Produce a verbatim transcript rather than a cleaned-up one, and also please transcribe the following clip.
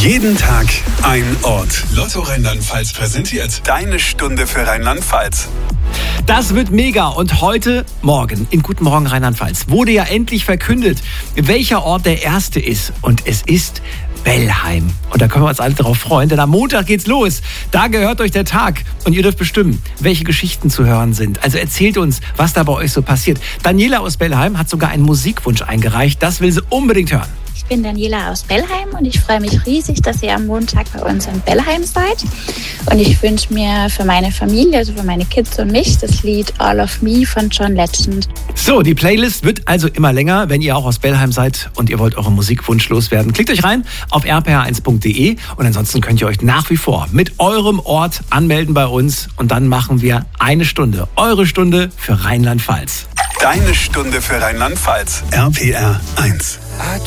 Jeden Tag ein Ort. Lotto Rheinland-Pfalz präsentiert deine Stunde für Rheinland-Pfalz. Das wird mega. Und heute, morgen, in Guten Morgen Rheinland-Pfalz, wurde ja endlich verkündet, welcher Ort der erste ist. Und es ist Bellheim. Und da können wir uns alle drauf freuen, denn am Montag geht's los. Da gehört euch der Tag. Und ihr dürft bestimmen, welche Geschichten zu hören sind. Also erzählt uns, was da bei euch so passiert. Daniela aus Bellheim hat sogar einen Musikwunsch eingereicht. Das will sie unbedingt hören. Ich bin Daniela aus Bellheim und ich freue mich riesig, dass ihr am Montag bei uns in Bellheim seid. Und ich wünsche mir für meine Familie, also für meine Kids und mich, das Lied All of Me von John Legend. So, die Playlist wird also immer länger, wenn ihr auch aus Bellheim seid und ihr wollt euren Musikwunsch loswerden. Klickt euch rein auf r p r eins punkt d e und ansonsten könnt ihr euch nach wie vor mit eurem Ort anmelden bei uns und dann machen wir eine Stunde, eure Stunde für Rheinland-Pfalz. Deine Stunde für Rheinland-Pfalz. R P R eins.